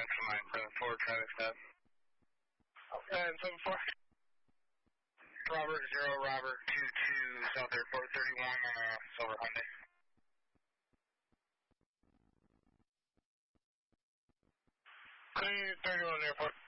Central 974, traffic stop. 974. Robert 0, Robert 22, South Airport 31 on a silver Hyundai. Okay, 31 Airport.